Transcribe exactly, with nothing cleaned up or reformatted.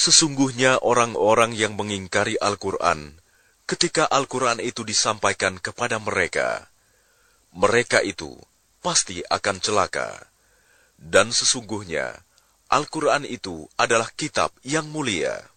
Sesungguhnya orang-orang yang mengingkari Al-Quran, ketika Al-Quran itu disampaikan kepada mereka, mereka itu pasti akan celaka. Dan sesungguhnya, Al-Quran itu adalah kitab yang mulia.